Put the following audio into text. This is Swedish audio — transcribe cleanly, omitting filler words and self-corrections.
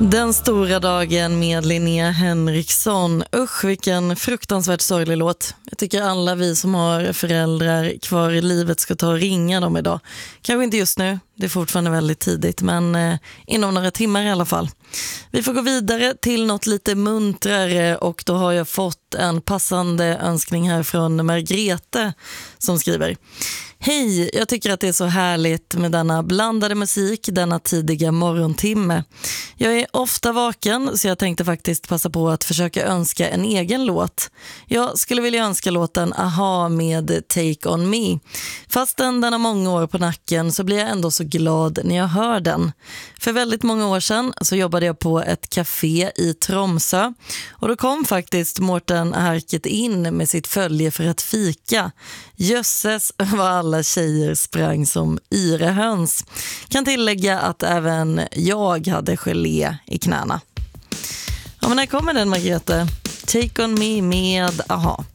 Den stora dagen med Linnea Henriksson. Usch, vilken fruktansvärt sorglig låt. Jag tycker alla vi som har föräldrar kvar i livet ska ta och ringa dem idag. Kanske inte just nu, det är fortfarande väldigt tidigt, men inom några timmar i alla fall. Vi får gå vidare till något lite muntrare och då har jag fått en passande önskning här från Margrethe som skriver: Hej, jag tycker att det är så härligt med denna blandade musik, denna tidiga morgontimme. Jag är ofta vaken så jag tänkte faktiskt passa på att försöka önska en egen låt. Jag skulle vilja önska låten Aha med Take On Me. Fastän den har många år på nacken så blir jag ändå så glad när jag hör den. För väldigt många år sedan så jobbade jag på ett café i Tromsö och då kom faktiskt Mårten Harket in med sitt följe för att fika. Jösses vad alla tjejer sprang som yrehöns. Kan tillägga att även jag hade gelé i knäna. Ja, men när kommer den, Margrethe? Take On Me med Aha.